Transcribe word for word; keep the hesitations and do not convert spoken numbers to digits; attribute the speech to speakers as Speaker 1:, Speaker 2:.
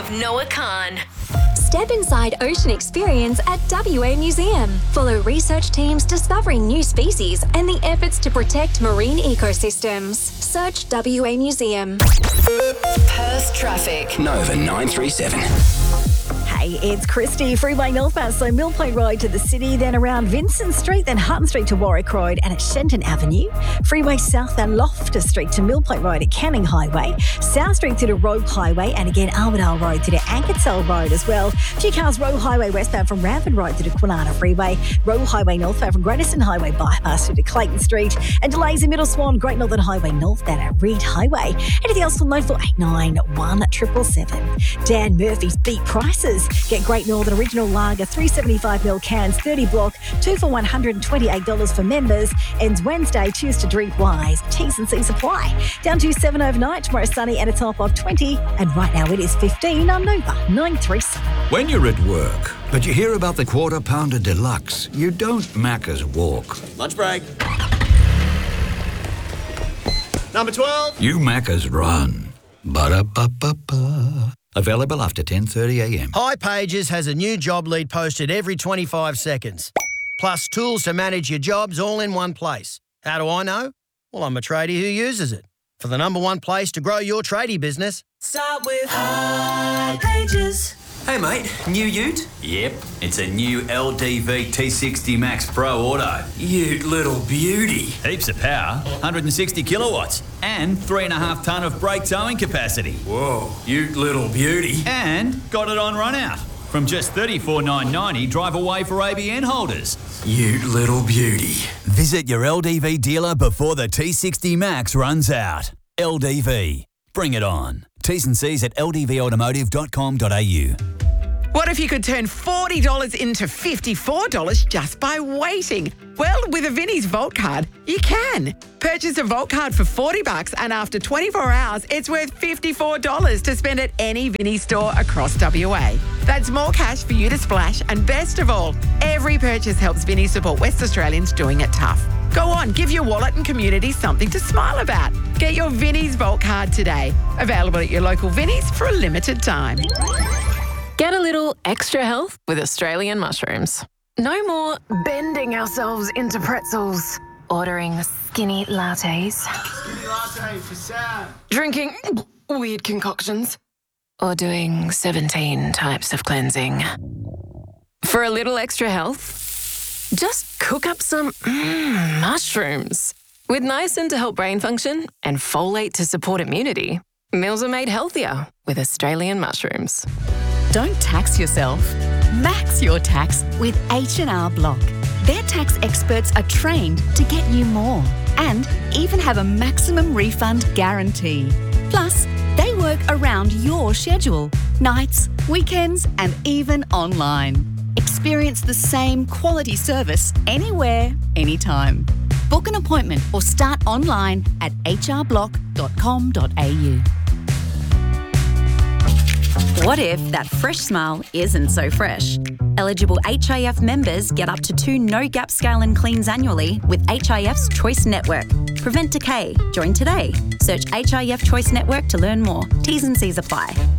Speaker 1: of Noah Khan.
Speaker 2: Step inside ocean experience at W A Museum. Follow research teams discovering new species and the efforts to protect marine ecosystems. Search W A Museum.
Speaker 1: Perth traffic.
Speaker 3: Nova nine three seven.
Speaker 4: Hey, it's Christy. Freeway northbound, so Mill Point Road to the city, then around Vincent Street, then Hutton Street to Warwick Road and at Shenton Avenue. Freeway southbound Loftus Street to Mill Point Road at Canning Highway. South Street to the Rogue Highway and again Armidale Road to the Ankertell Road as well. A few cars Rogue Highway westbound from Ramford Road to the Kwinana Freeway. Rogue Highway northbound from Greaterson Highway bypass to the Clayton Street. And delays in Middle Swan, Great Northern Highway northbound at Reed Highway. Anything else from note for eight nine one seven seven seven. Dan Murphy's Beat Prices. Get Great Northern Original Lager, three seventy-five mil cans, thirty block, two for one hundred twenty-eight dollars for members. Ends Wednesday, choose to drink wise. T's and C's apply. Down to seven overnight, tomorrow sunny and a top of twenty. And right now it is fifteen on Nova nine three seven.
Speaker 5: When you're at work, but you hear about the Quarter Pounder Deluxe, you don't Macca's walk.
Speaker 6: Lunch break. Number twelve.
Speaker 5: You Macca's run. Ba-da-ba-ba-ba. Available after ten thirty a m.
Speaker 7: High Pages has a new job lead posted every twenty-five seconds. Plus tools to manage your jobs all in one place. How do I know? Well, I'm a tradie who uses it. For the number one place to grow your tradie business.
Speaker 8: Start with High Pages.
Speaker 6: Hey mate, new ute?
Speaker 9: Yep, it's a new L D V T sixty Max Pro Auto.
Speaker 6: Ute little beauty.
Speaker 9: Heaps of power, one hundred sixty kilowatts, and three and a half tonne of brake towing capacity.
Speaker 6: Whoa, ute little beauty.
Speaker 9: And got it on run out. From just thirty-four thousand nine hundred ninety, drive away for A B N holders.
Speaker 6: Ute little beauty.
Speaker 9: Visit your L D V dealer before the T sixty Max runs out. L D V. Bring it on. T's and C's at l d v automotive dot com dot a u.
Speaker 10: What if you could turn forty dollars into fifty-four dollars just by waiting? Well, with a Vinnie's Vault card, you can. Purchase a Vault card for forty bucks and after twenty-four hours, it's worth fifty-four dollars to spend at any Vinnie store across W A. That's more cash for you to splash, and best of all, every purchase helps Vinnie support West Australians doing it tough. Go on, give your wallet and community something to smile about. Get your Vinnie's Vault card today. Available at your local Vinnie's for a limited time.
Speaker 11: Get a little extra health with Australian mushrooms. No more bending ourselves into pretzels, ordering skinny lattes,
Speaker 8: Skinny latte for Sam.
Speaker 11: drinking weird concoctions, or doing seventeen types of cleansing. For a little extra health, just cook up some mm, mushrooms. With niacin to help brain function and folate to support immunity, meals are made healthier with Australian mushrooms.
Speaker 12: Don't tax yourself. Max your tax with H and R Block. Their tax experts are trained to get you more and even have a maximum refund guarantee. Plus, they work around your schedule, nights, weekends, and even online. Experience the same quality service anywhere, anytime. Book an appointment or start online at h r block dot com dot a u.
Speaker 13: What if that fresh smile isn't so fresh? Eligible H I F members get up to two no-gap scale and cleans annually with H I F's Choice Network. Prevent decay. Join today. Search H I F Choice Network to learn more. T's and C's apply.